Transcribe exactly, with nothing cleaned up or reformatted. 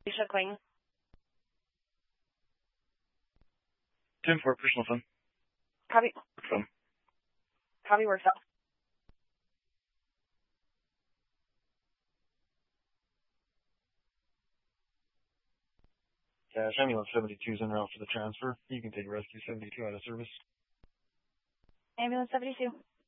Alicia Queen. ten four, personal phone. Copy. Phone. Copy, works out. Cash, ambulance seventy-two is en route for the transfer. You can take rescue seventy-two out of service. Ambulance seventy-two.